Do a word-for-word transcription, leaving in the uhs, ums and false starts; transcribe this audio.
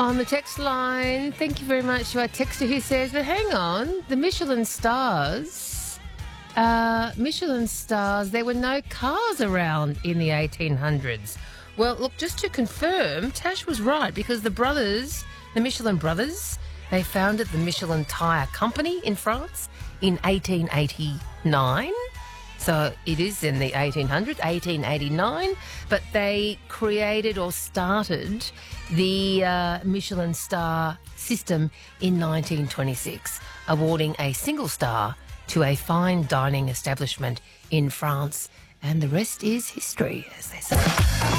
On the text line, thank you very much to our texter who says, but hang on, the Michelin stars, uh, Michelin stars, there were no cars around in the eighteen hundreds. Well, look, just to confirm, Tash was right because the brothers, the Michelin brothers, they founded the Michelin Tyre Company in France in eighteen eighty-nine. So it is in the eighteen hundreds, eighteen eighty-nine, but they created or started the uh, Michelin star system in nineteen twenty-six, awarding a single star to a fine dining establishment in France. And the rest is history, as they say.